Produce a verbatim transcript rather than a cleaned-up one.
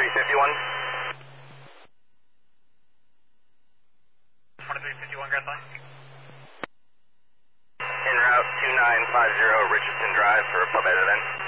twenty-three fifty-one. twenty-three fifty-one, Grand Line. En route two nine five zero Richardson Drive for a pub event.